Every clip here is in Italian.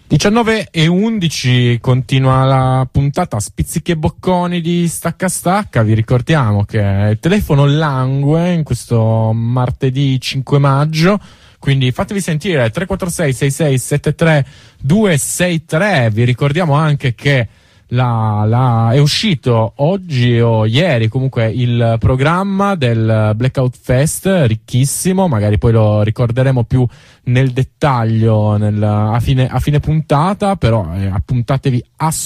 19:11 continua la puntata Spizzichi e Bocconi di Stacca Stacca. Vi ricordiamo che il telefono langue in questo martedì 5 maggio, quindi fatevi sentire 346 66 73 263. Vi ricordiamo anche che è uscito oggi o ieri comunque il programma del Blackout Fest, ricchissimo, magari poi lo ricorderemo più nel dettaglio a fine puntata, però appuntatevi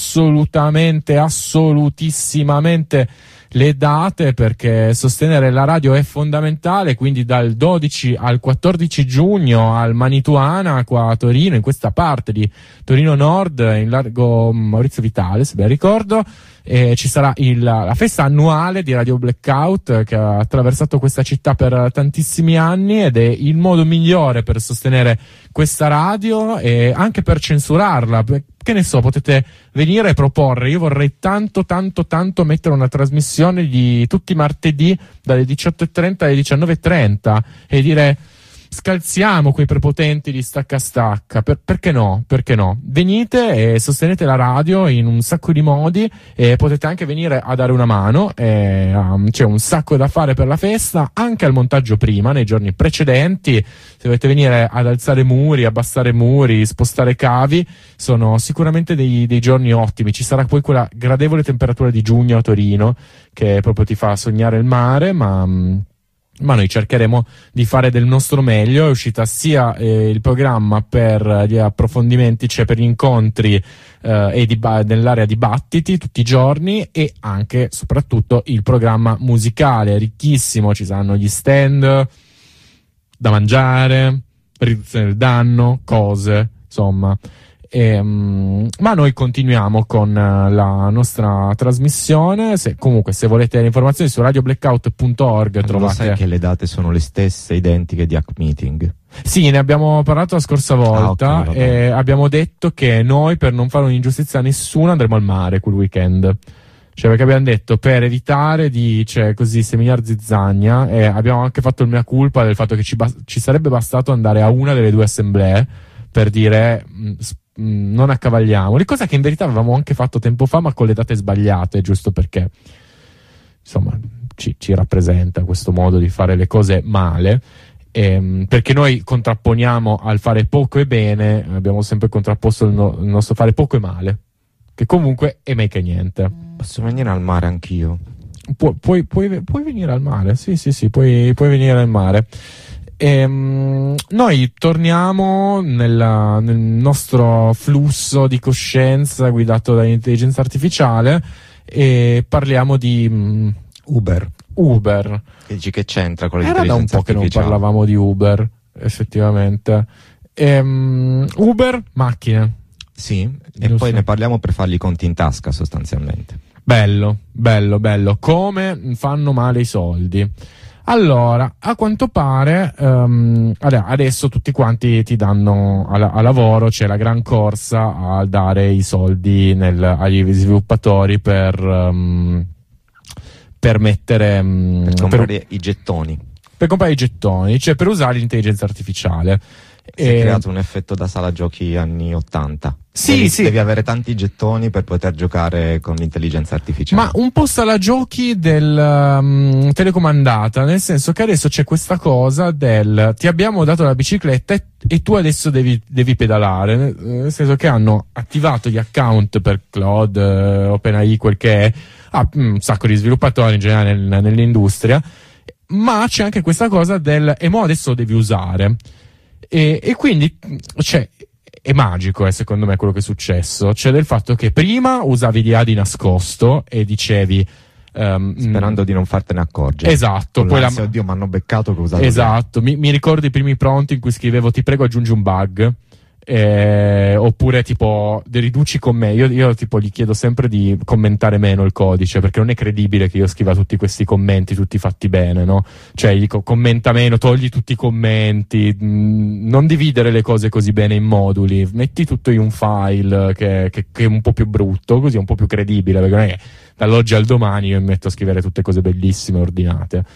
assolutissimamente le date, perché sostenere la radio è fondamentale. Quindi dal 12 al 14 giugno al Manituana qua a Torino, in questa parte di Torino Nord, in largo Maurizio Vitale se ben ricordo, ci sarà la festa annuale di Radio Blackout, che ha attraversato questa città per tantissimi anni, ed è il modo migliore per sostenere questa radio e anche per censurarla. Che ne so, potete venire e proporre. Io vorrei tanto mettere una trasmissione di tutti i martedì dalle 18:30 alle 19:30 e dire: scalziamo quei prepotenti di Stacca Stacca. Perché no? Venite e sostenete la radio in un sacco di modi, e potete anche venire a dare una mano. C'è un sacco da fare per la festa, anche al montaggio prima, nei giorni precedenti. Se volete venire ad alzare muri, abbassare muri, spostare cavi, sono sicuramente dei giorni ottimi. Ci sarà poi quella gradevole temperatura di giugno a Torino che proprio ti fa sognare il mare, ma noi cercheremo di fare del nostro meglio. È uscita sia il programma per gli approfondimenti, cioè per gli incontri nell'area dibattiti tutti i giorni, e anche soprattutto il programma musicale ricchissimo. Ci saranno gli stand da mangiare, riduzione del danno, cose, insomma. Ma noi continuiamo con la nostra trasmissione. Se volete le informazioni su radioblackout.org trovate. Sai che le date sono le stesse, identiche di Hack Meeting? Sì, ne abbiamo parlato la scorsa volta, okay, e abbiamo detto che noi, per non fare un'ingiustizia a nessuno, andremo al mare quel weekend. Cioè, perché abbiamo detto, per evitare di così seminiar zizzania, e abbiamo anche fatto il mea culpa del fatto che ci sarebbe bastato andare a una delle due assemblee per dire non accavagliamoli, cosa che in verità avevamo anche fatto tempo fa, ma con le date sbagliate, giusto perché insomma ci rappresenta questo modo di fare le cose male. Perché noi contrapponiamo al fare poco e bene, abbiamo sempre contrapposto il nostro fare poco e male, che comunque è meglio che niente. Posso venire al mare anch'io? Puoi venire al mare, sì, puoi venire al mare. Noi torniamo nel nostro flusso di coscienza guidato dall'intelligenza artificiale e parliamo di Uber. Che dici che c'entra con l'intelligenza artificiale? Era da un po' che non parlavamo di Uber, effettivamente. Uber, macchine. Sì, e poi ne parliamo per fargli i conti in tasca, sostanzialmente. Bello. Come fanno male i soldi. Allora, a quanto pare adesso tutti quanti ti danno a lavoro, c'è la gran corsa a dare i soldi agli sviluppatori per mettere per comprare i gettoni. Per comprare i gettoni, cioè per usare l'intelligenza artificiale. Si è creato un effetto da sala giochi anni 80. Sì. Devi avere tanti gettoni per poter giocare con l'intelligenza artificiale. Ma un po' sala giochi telecomandata, nel senso che adesso c'è questa cosa ti abbiamo dato la bicicletta e tu adesso devi pedalare, nel senso che hanno attivato gli account per Claude, OpenAI, quel che è, un sacco di sviluppatori in generale nell'industria, ma c'è anche questa cosa mo adesso lo devi usare. E quindi è magico, secondo me, quello che è succsso. Cioè, del fatto che prima usavi l'IA di nascosto e dicevi sperando di non fartene accorgere. Esatto. Poi oddio, mi hanno beccato che usavo. Esatto. Mi ricordo i primi pronti in cui scrivevo: ti prego aggiungi un bug. Oppure tipo riduci io tipo gli chiedo sempre di commentare meno il codice, perché non è credibile che io scriva tutti questi commenti tutti fatti bene, no? Cioè gli dico: commenta meno, togli tutti i commenti, non dividere le cose così bene in moduli, metti tutto in un file che è un po' più brutto, così è un po' più credibile, perché non è che dall'oggi al domani io mi metto a scrivere tutte cose bellissime ordinate.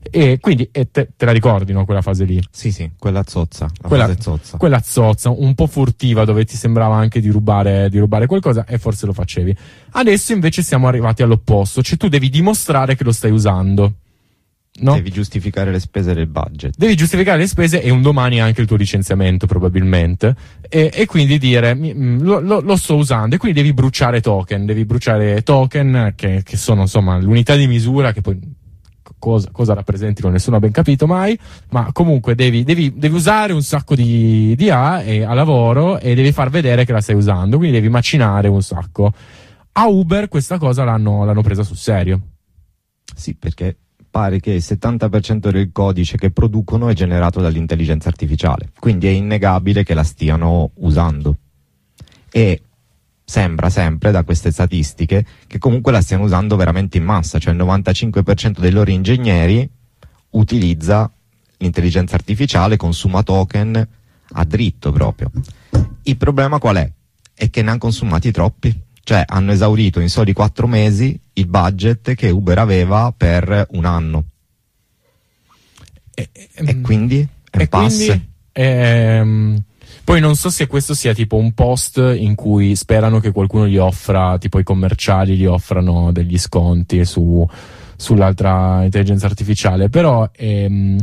E quindi te la ricordi, no, quella fase lì? Sì, quella zozza, fase zozza. Quella zozza, un po' furtiva, dove ti sembrava anche di rubare qualcosa e forse lo facevi. Adesso invece siamo arrivati all'opposto, cioè tu devi dimostrare che lo stai usando. No? Devi giustificare le spese del budget. Devi giustificare le spese e un domani anche il tuo licenziamento probabilmente e quindi dire lo sto usando, e quindi devi bruciare token che sono insomma l'unità di misura che poi cosa rappresentino nessuno ha ben capito mai, ma comunque devi usare un sacco di A a lavoro e devi far vedere che la stai usando, quindi devi macinare un sacco. A Uber questa cosa l'hanno presa sul serio. Sì, perché pare che il 70% del codice che producono è generato dall'intelligenza artificiale, quindi è innegabile che la stiano usando, e sembra sempre da queste statistiche che comunque la stiano usando veramente in massa, cioè il 95% dei loro ingegneri utilizza l'intelligenza artificiale, consuma token a dritto proprio. Il problema qual è? È che ne hanno consumati troppi. Cioè hanno esaurito in soli 4 mesi il budget che Uber aveva per un anno. E quindi è un pass. Poi non so se questo sia tipo un post in cui sperano che qualcuno gli offra, tipo i commerciali gli offrano degli sconti sull'altra intelligenza artificiale, però il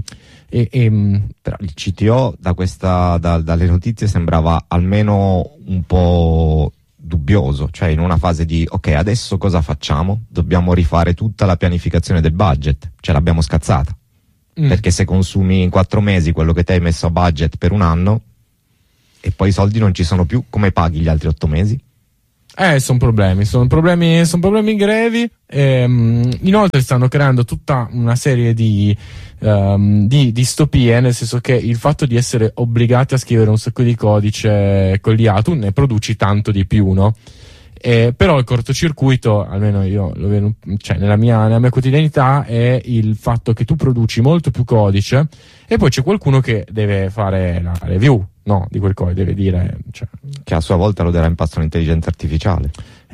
CTO dalle notizie sembrava almeno un po' dubbioso, cioè in una fase di ok, adesso cosa facciamo? Dobbiamo rifare tutta la pianificazione del budget, ce l'abbiamo scazzata, perché se consumi in 4 mesi quello che ti hai messo a budget per un anno e poi i soldi non ci sono più, come paghi gli altri 8 mesi? Sono problemi grevi. Inoltre stanno creando tutta una serie di distopie, nel senso che il fatto di essere obbligati a scrivere un sacco di codice con l'IA, tu ne produci tanto di più, no? Però il cortocircuito, almeno io lo vedo, cioè nella mia quotidianità, è il fatto che tu produci molto più codice e poi c'è qualcuno che deve fare la review, no, di quel codice, deve dire, cioè, che a sua volta lo darà in pasto all'intelligenza artificiale.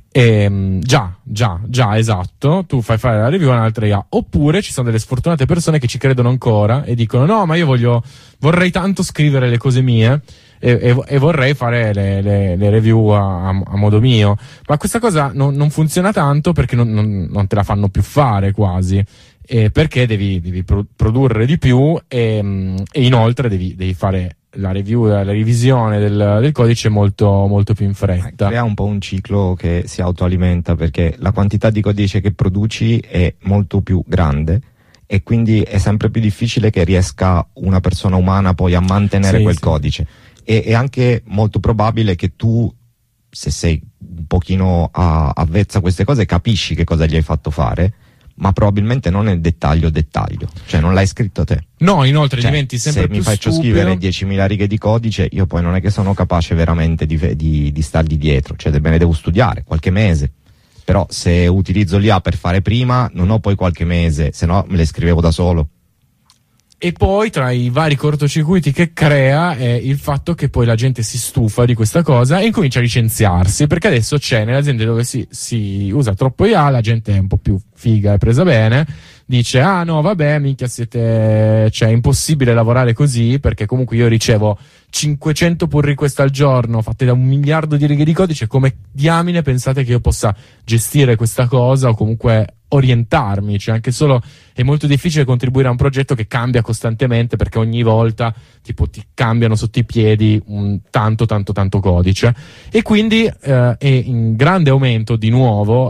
Già, esatto. Tu fai fare la review a un'altra IA, oppure ci sono delle sfortunate persone che ci credono ancora e dicono no, ma io vorrei tanto scrivere le cose mie e vorrei fare le review a modo mio, ma questa cosa non funziona tanto perché non te la fanno più fare quasi, perché devi produrre di più e inoltre devi fare la review, la revisione del codice molto, molto più in fretta. Crea un po' un ciclo che si autoalimenta, perché la quantità di codice che produci è molto più grande e quindi è sempre più difficile che riesca una persona umana poi a mantenere quel codice. E è anche molto probabile che tu, se sei un pochino avvezza a queste cose, capisci che cosa gli hai fatto fare, ma probabilmente non nel dettaglio, cioè non l'hai scritto te. No, inoltre diventi sempre più stupido. Se mi faccio scrivere 10.000 righe di codice, io poi non è che sono capace veramente di stargli dietro, cioè me ne devo studiare qualche mese, però se utilizzo l'IA per fare prima non ho poi qualche mese, se no me le scrivevo da solo. E poi tra i vari cortocircuiti che crea è il fatto che poi la gente si stufa di questa cosa e incomincia a licenziarsi, perché adesso c'è nelle aziende dove si usa troppo IA, la gente è un po' più figa e presa bene, dice ah no vabbè minchia cioè è impossibile lavorare così, perché comunque io ricevo 500 pull request al giorno fatte da 1 miliardo di righe di codice, come diamine pensate che io possa gestire questa cosa o comunque orientarmi? Cioè anche solo è molto difficile contribuire a un progetto che cambia costantemente, perché ogni volta tipo ti cambiano sotto i piedi tanto codice, e quindi è in grande aumento di nuovo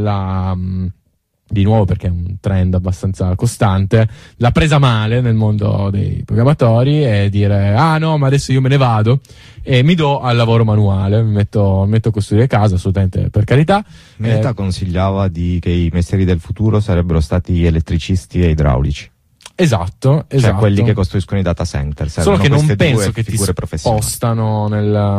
perché è un trend abbastanza costante, la presa male nel mondo dei programmatori è dire ah no ma adesso io me ne vado e mi do al lavoro manuale, mi metto a costruire casa, assolutamente per carità. Meta consigliava che i mestieri del futuro sarebbero stati elettricisti e idraulici. Esatto. Cioè quelli che costruiscono i data center. Solo che non penso che ti spostano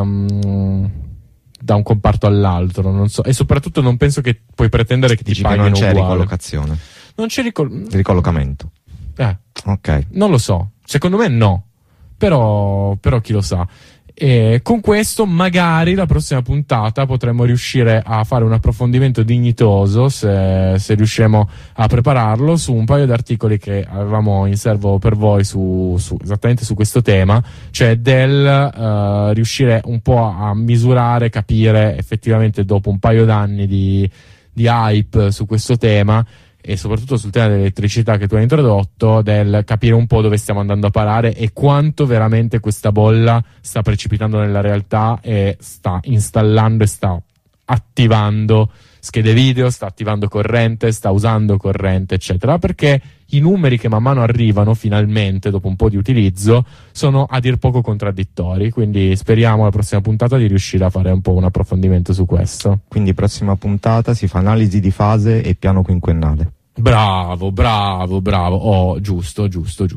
da un comparto all'altro, non so, e soprattutto non penso che puoi pretendere che ti paghino uguale. Non c'è ricollocazione. Non c'è ricollocamento. Ok. Non lo so. Secondo me no. Però chi lo sa. E con questo magari la prossima puntata potremmo riuscire a fare un approfondimento dignitoso, se riusciremo a prepararlo, su un paio di articoli che avevamo in serbo per voi esattamente su questo tema, cioè del riuscire un po' a misurare, capire effettivamente dopo un paio d'anni di hype su questo tema, e soprattutto sul tema dell'elettricità che tu hai introdotto, del capire un po' dove stiamo andando a parare e quanto veramente questa bolla sta precipitando nella realtà e sta installando e sta attivando schede video, sta attivando corrente, sta usando corrente, eccetera, perché i numeri che man mano arrivano finalmente dopo un po' di utilizzo sono a dir poco contraddittori, quindi speriamo alla prossima puntata di riuscire a fare un po' un approfondimento su questo. Quindi prossima puntata si fa analisi di fase e piano quinquennale. Bravo. Oh, giusto.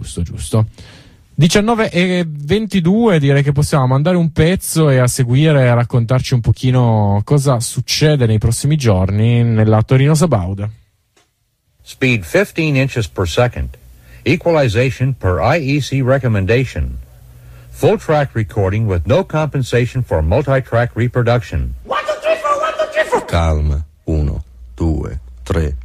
19:22, direi che possiamo mandare un pezzo e a seguire a raccontarci un pochino cosa succede nei prossimi giorni nella Torino Sabauda. Speed 15 inches per second. Equalization per IEC recommendation. Full track recording with no compensation for multi-track reproduction. 1, 2, 3, 4. Calma. 1, 2, 3.